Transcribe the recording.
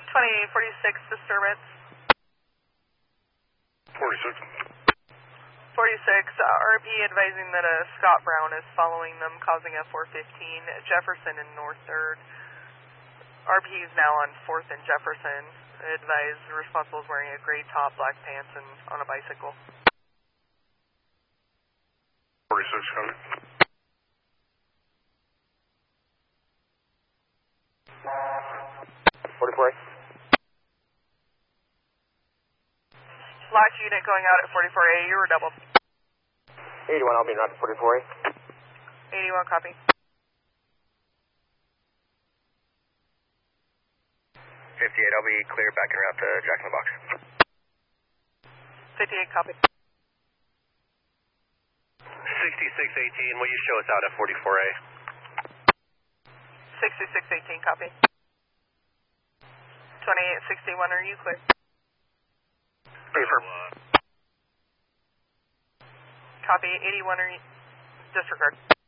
2846 disturbance. 46. 46, RP advising that Scott Brown is following them, causing a 415, Jefferson and North 3rd. RP is now on 4th and Jefferson. Advised the responsible is wearing a gray top, black pants, and on a bicycle. 46, copy. 44. Last unit going out at 44A, you were double. 81, I'll be not 44A. 81, copy. 58, I'll be clear back en route to Jack in the Box. 58, copy. 6618, will you show us out at 44A? 6618, copy. 2861, are you clear? Confirm. Copy, 81, are you disregard.